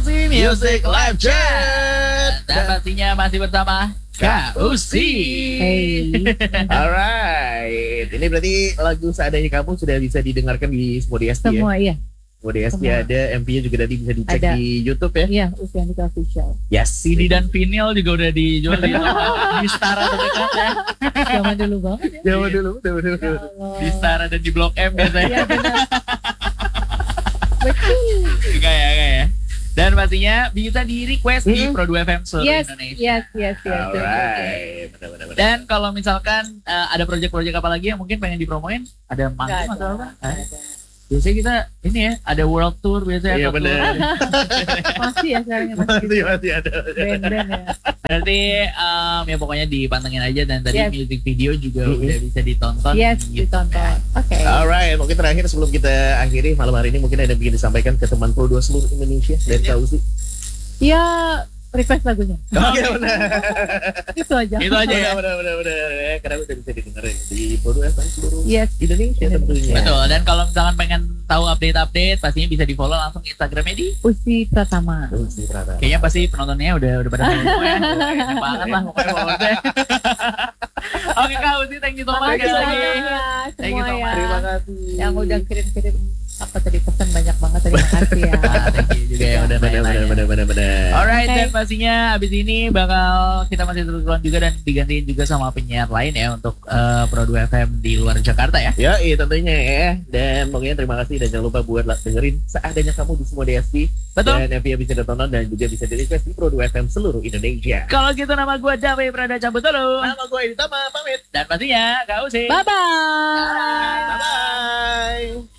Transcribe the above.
Uzi Music Live Chat. Dan pastinya masih bersama Kak Uzi. Hey. Alright, ini berarti lagu Seadanya Kamu sudah bisa didengarkan di semua DSP ya? Semua iya. Semua DSP Semua. ada, MV-nya juga tadi bisa dicek Ada. di YouTube ya? Iya, Usianika Official. Yes. CD dan vinyl juga udah dijual di Stara terdekat ya. Zaman dulu banget ya. Jauh dulu. Ya Allah. Di Stara dan di Blok M biasanya. Iya benar. Betul. Enggak ya. Dan pastinya bisa di request di Pro 2 FM seluruh Yes, Indonesia. yes. Alright, benar. Dan kalau misalkan ada project-project apa lagi yang mungkin pengen dipromoin, ada manggung Nggak atau ada. apa? Biasanya kita ini ya, ada world tour biasanya. Iya atau tour. benar. Masih ya sekarang ya, Masih ada. band-band ya. Berarti ya pokoknya dipantengin aja, dan tadi Yes. music video juga udah bisa ditonton. Yes, di YouTube. ditonton. Oke. Alright, mungkin terakhir sebelum kita akhiri malam hari ini, mungkin ada yang ingin disampaikan ke teman Pro 2 seluruh Indonesia dari Kak Uzi. Ya, request lagunya. Oke, benar. Itu aja. Itu aja ya. Benar. Karena udah bisa didengerin di Pro 2 FM seluruh Yes. Indonesia tentunya. Betul, dan kalau misalkan pengen tahu update-update, pastinya bisa di follow langsung Instagramnya di. Usi Pratama. Uzi Pratama. Kayaknya pasti penontonnya udah pada follow semua ya. Enak banget lah pokoknya follow-nya. Oke Kak Uzi, thank you so much Makasih sekali banyak lagi. ya Thank you semua so ya. much. Terima kasih. Yang udah kirim-kirim apa tadi pesan banyak banget, terima kasih ya. Thank you juga yang udah nanya-nanya. Benar. Alright, Okay. dan pastinya abis ini bakal kita masih terus juga dan digantiin juga sama penyiar lain ya untuk Pro 2 FM di luar Jakarta ya. Ya, tentunya ya. Dan pokoknya terima kasih dan jangan lupa buat dengerin Seadanya Kamu di semua DSP. Betul. Dan MV yang bisa ditonton dan juga bisa di request di Pro 2 FM seluruh Indonesia. Kalau gitu nama gue Dave Prada cabut dulu. Nama gue Editama pamit. Dan pastinya Kak Uzi. Bye-bye. Bye bye.